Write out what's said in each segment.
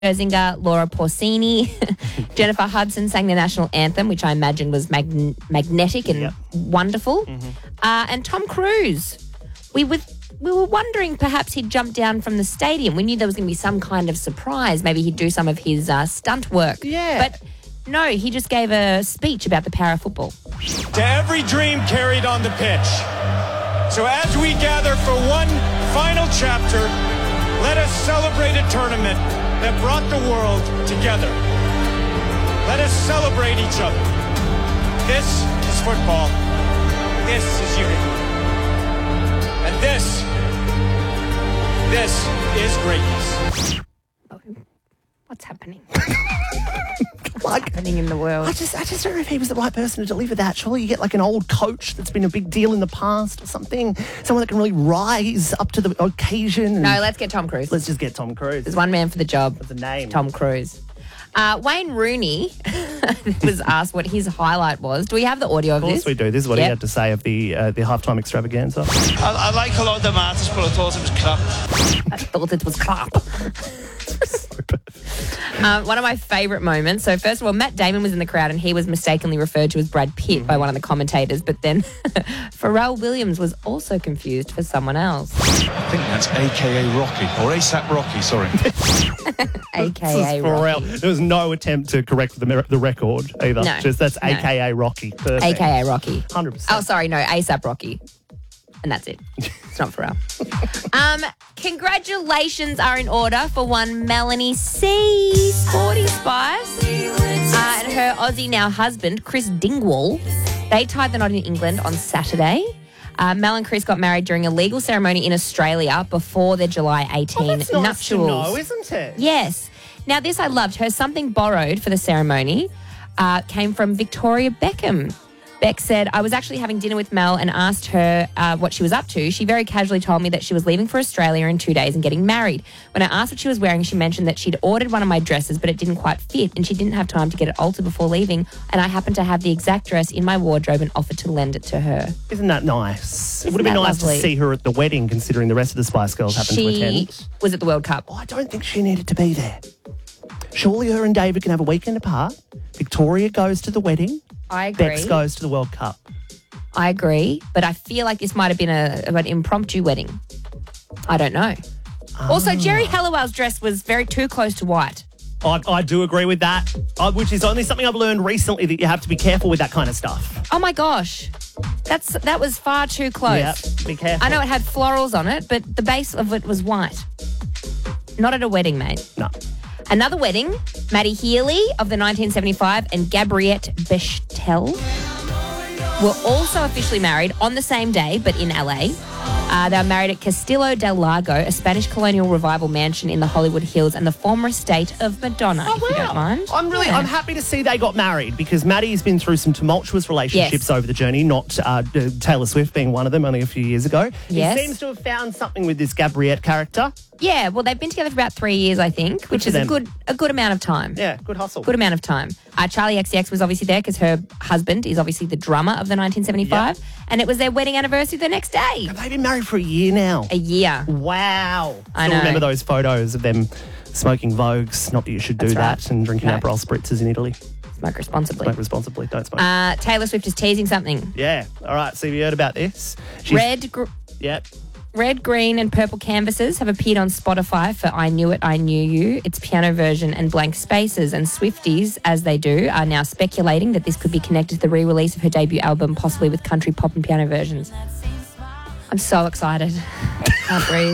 Scherzinger, Laura Pausini, Jennifer Hudson sang the national anthem, which I imagine was magnetic and wonderful. And Tom Cruise. We were wondering perhaps he'd jump down from the stadium. We knew there was going to be some kind of surprise. Maybe he'd do some of his stunt work. Yeah. But no, he just gave a speech about the power of football. To every dream carried on the pitch. So as we gather for one final chapter, let us celebrate a tournament that brought the world together. Let us celebrate each other. This is football. This is unity. And this is greatness. What's happening? What's happening in the world? I just don't know if he was the right person to deliver that. Surely you get like an old coach that's been a big deal in the past or something. Someone that can really rise up to the occasion. No, let's get Tom Cruise. Let's just get Tom Cruise. There's one man for the job. What's the name? Tom Cruise. Wayne Rooney was asked what his highlight was. Do we have the audio of this? Of course we do. This is what he had to say of the halftime extravaganza. I like a lot of the matters, but I thought it was crap. I thought it was crap. One of my favourite moments. So first of all, Matt Damon was in the crowd and he was mistakenly referred to as Brad Pitt by one of the commentators. But then Pharrell Williams was also confused for someone else. I think that's AKA Rocky, or ASAP Rocky, sorry. AKA Rocky. There was no attempt to correct the record either. No. Just that's AKA Rocky. Perfect. AKA Rocky. 100%. Oh, sorry, no, ASAP Rocky. And that's it. It's not Pharrell. Congratulations are in order for one Melanie C. Sporty Spice and her Aussie now husband, Chris Dingwall. They tied the knot in England on Saturday. Mel and Chris got married during a legal ceremony in Australia before their July 18 that's nice nuptials. to know, isn't it? Yes. Now, this I loved. Her something borrowed for the ceremony came from Victoria Beckham. Beck said, I was actually having dinner with Mel and asked her what she was up to. She very casually told me that she was leaving for Australia in 2 days and getting married. When I asked what she was wearing, she mentioned that she'd ordered one of my dresses, but it didn't quite fit and she didn't have time to get it altered before leaving. And I happened to have the exact dress in my wardrobe and offered to lend it to her. Isn't that nice? Isn't It would have been that nice lovely? to see her at the wedding, considering the rest of the Spice Girls happened to She attend. was at the World Cup. Oh, I don't think she needed to be there. Surely her and David can have a weekend apart. Victoria goes to the wedding. I agree. Bex goes to the World Cup. I agree, but I feel like this might have been an impromptu wedding. I don't know. Also, Jerry Halliwell's dress was too close to white. I do agree with that, which is only something I've learned recently, that you have to be careful with that kind of stuff. Oh my gosh. That was far too close. Yeah, be careful. I know it had florals on it, but the base of it was white. Not at a wedding, mate. No. Another wedding, Maddie Healy of the 1975 and Gabriette Bechtel were also officially married on the same day, but in LA. They were married at Castillo del Lago, a Spanish colonial revival mansion in the Hollywood Hills and the former estate of Madonna, if you don't mind. I'm happy to see they got married, because Maddie's been through some tumultuous relationships over the journey, not Taylor Swift being one of them only a few years ago. Yes. He seems to have found something with this Gabriette character. Yeah, well, they've been together for about 3 years, I think, which is a good amount of time. Yeah, good hustle. Good amount of time. Charlie XCX was obviously there because her husband is obviously the drummer of the 1975, and it was their wedding anniversary the next day. Have they been married for a year now? A year. Wow. I Still know. remember those photos of them smoking Vogues. Not that you should do That's that, and drinking No. Aperol spritzers in Italy. Smoke responsibly. Smoke responsibly. Don't smoke. Taylor Swift is teasing something. Yeah. All right. So you heard about this? She's- Yep. Red, green and purple canvases have appeared on Spotify for I Knew It, I Knew You, its piano version and Blank Spaces, and Swifties, as they do, are now speculating that this could be connected to the re-release of her debut album, possibly with country pop and piano versions. I'm so excited. Can't breathe.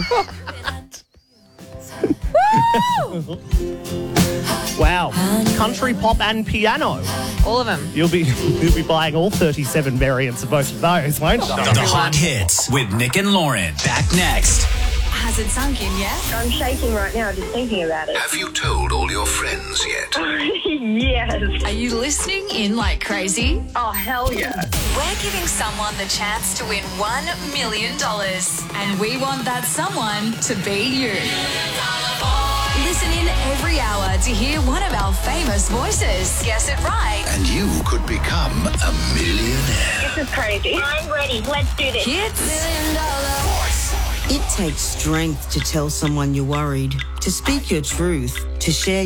Woo! Wow. Country, pop and piano. All of them. You'll be buying all 37 variants of both of those, won't you? The Hot Hits with Nick and Lauren. Back next. Has it sunk in yet? I'm shaking right now just thinking about it. Have you told all your friends yet? Yes. Are you listening in like crazy? Oh, hell yeah. We're giving someone the chance to win $1 million. And we want that someone to be you. Listen in every hour to hear one of our famous voices. Guess it right. And you could become a millionaire. This is crazy. I'm ready. Let's do this. Hits Voice It takes strength to tell someone you're worried, to speak your truth, to share